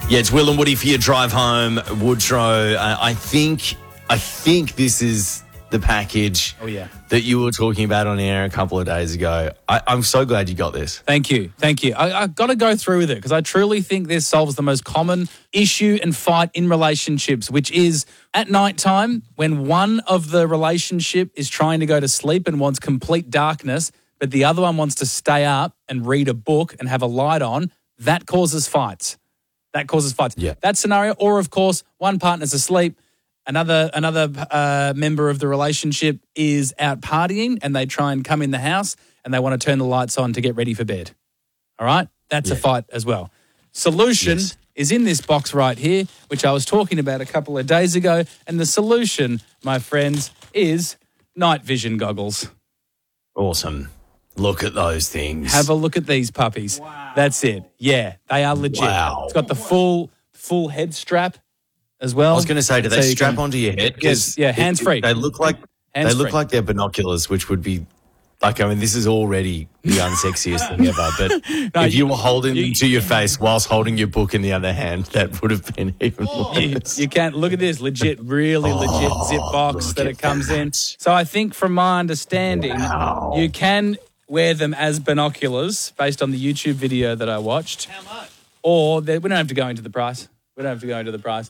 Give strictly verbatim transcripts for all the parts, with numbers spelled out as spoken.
Yeah, it's Will and Woody for your drive home, Woodrow. Uh, I think, I think this is the package oh, yeah. that you were talking about on air a couple of days ago. I, I'm so glad you got this. Thank you. Thank you. I, I've got to go through with it because I truly think this solves the most common issue and fight in relationships, which is at night time when one of the relationship is trying to go to sleep and wants complete darkness, but the other one wants to stay up and read a book and have a light on. That causes fights. That causes fights. Yeah. That scenario, or of course, one partner's asleep, another another uh, member of the relationship is out partying, and they try and come in the house and they want to turn the lights on to get ready for bed. All right, that's yeah. a fight as well. Solution yes. is in this box right here, which I was talking about a couple of days ago, and the solution, my friends, is night vision goggles. Awesome. Look at those things. Have a look at these puppies. Wow. That's it. Yeah, they are legit. Wow. It's got the full full head strap as well. I was going to say, do they so strap can, onto your head? Yes, yeah, hands free. They look like hands they look free. like they're binoculars, which would be like. I mean, this is already the unsexiest thing ever. But no, if you, you were holding you, them to your face whilst holding your book in the other hand, that would have been even worse. You, you can't look at this legit, really oh, legit zip box that it comes that. in. So I think, from my understanding, wow. you can wear them as binoculars based on the YouTube video that I watched. How much? Or they, we don't have to go into the price. We don't have to go into the price.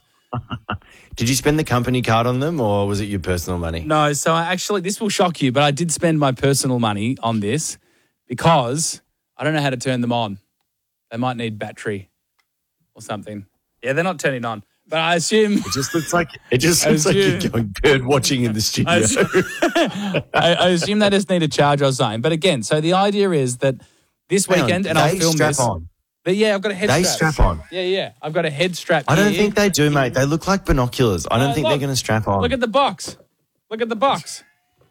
Did you spend the company card on them, or was it your personal money? No, so I actually, this will shock you, but I did spend my personal money on this because I don't know how to turn them on. They might need battery or something. Yeah, they're not turning on. But I assume... It just looks like it just looks like you're going bird watching in the studio. I assume, I, I assume they just need a charge or something. But again, so the idea is that this Hang weekend, on, and I'll they film strap this. on. But yeah, I've got a head They strap. strap on. Yeah, yeah. I've got a head strap I don't here. think they do, mate. They look like binoculars. I don't Oh, think look. they're going to strap on. Look at the box. Look at the box.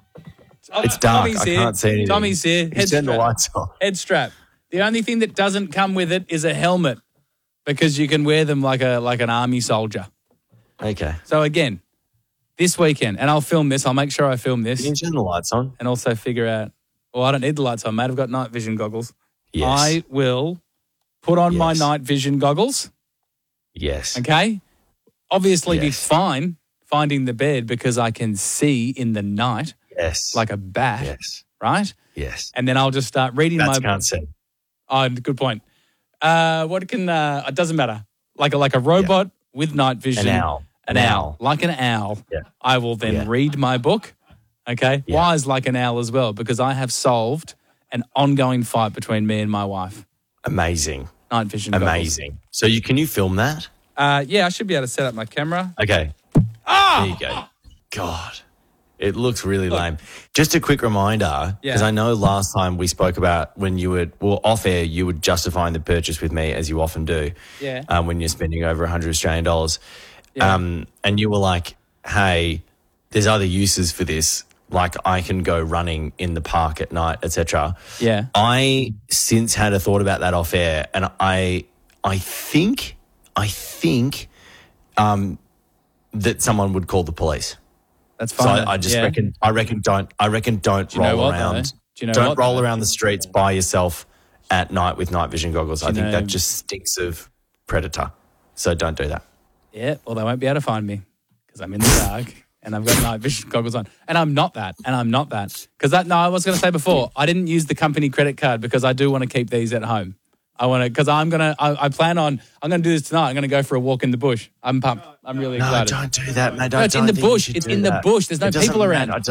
It's dark. Tommy's I here. can't see anything. Tommy's here. You Head turn the strap. lights off. Head strap. The only thing that doesn't come with it is a helmet because you can wear them like a like an army soldier. Okay. So again, this weekend, and I'll film this. I'll make sure I film this. You can turn the lights on. And also figure out, well, I don't need the lights on, mate. I've got night vision goggles. Yes. I will put on yes. my night vision goggles. Yes. Okay? Obviously be Yes. fine finding the bed because I can see in the night Yes. like a bat, Yes. right? Yes. And then I'll just start reading Bats my... can't see. Oh, good point. Uh, what can... Uh, it doesn't matter. Like a, like a robot yeah. with night vision. An owl. An, an owl. owl. Like an owl. Yeah. I will then yeah. read my book. Okay? Yeah. Why is like an owl as well? Because I have solved an ongoing fight between me and my wife. Amazing. Night vision Amazing. goggles. So you can you film that? Uh, yeah, I should be able to set up my camera. Okay. Ah! There you go. God. It looks really Look. lame. Just a quick reminder, because yeah. I know last time we spoke about when you were, well, off air, you were justifying the purchase with me, as you often do, yeah. um, when you're spending over one hundred Australian dollars. Yeah. Um, and you were like, hey, there's other uses for this. Like I can go running in the park at night, et cetera. Yeah. I since had a thought about that off air, and I, I think, I think, um, that someone would call the police. That's fine. So I, I just yeah. reckon, I reckon, don't, I reckon, don't Do you know roll what, around. though? Do you know don't what, roll though? around the streets by yourself at night with night vision goggles. I think know- that just stinks of predator. So don't do that. Yeah, well, they won't be able to find me because I'm in the dark and I've got night vision goggles on. And I'm not that. And I'm not that. Because that, no, I was going to say before, I didn't use the company credit card because I do want to keep these at home. I want to, because I'm going to, I plan on, I'm going to do this tonight. I'm going to go for a walk in the bush. I'm pumped. I'm really No, excited. don't do that, mate. Don't, No, it's in don't the think you bush. should It's do in the that. bush. There's no It doesn't people around. matter.